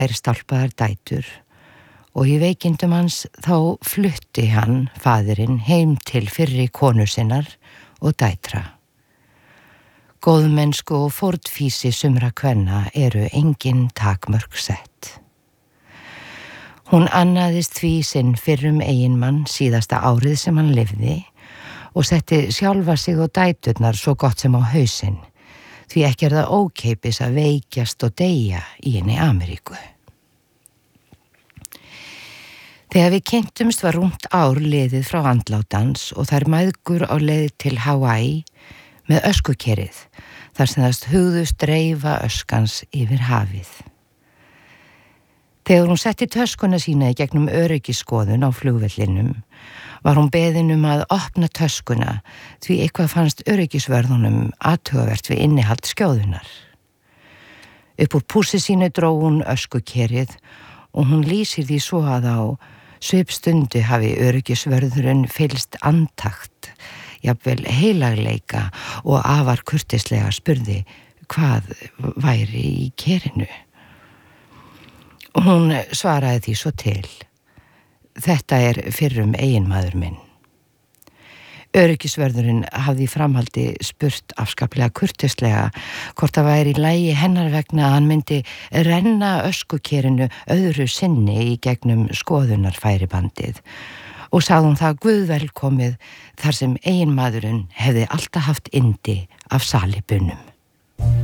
2 stálpaðar dætur og í veikindum hans þá flutti hann, faðirinn, heim til fyrri konu sinnar og dætra. Góðmennsku og fórnfýsi sumra kvenna eru engin takmörk sett. Hún annaðist því sinn fyrrum eiginmann síðasta árið sem hann lifði og setti sjálfa sig og dæturnar svo gott sem á hausinn, því ekki það ókeipis að veikjast og deyja í henni Ameríku. Þegar við kynntumst var rúmt ár liðið frá andlátans og þær mæðgur á leið til Hawaii með öskukerið, þar sem það hugðust dreifa öskans yfir hafið. Þegar hún setti töskuna sína í gegnum öryggisskoðun á flugvellinum, var hún beðin að opna töskuna því eitthvað fannst öryggisvörðunum athugavert við innihald skjóðunar. Upp úr pússi sínu dró hún öskukerið og hún lýsir því svo að á svipstundu hafi öryggisvörðurinn fylgst andakt, jafnvel heilagleika og afar kurteislega spurði hvað væri í kerinu. Hún svaraði því svo til: Þetta fyrrum eiginmaður minn. Öryggisvörðurinn hafði í framhaldi spurt afskaplega kurteislega hvort það væri í lagi hennar vegna að hann myndi renna öskukerinu öðru sinni í gegnum skoðunarfæribandið og sagði hún það guðvelkomið þar sem eiginmaðurinn hefði alltaf haft yndi af salibunum.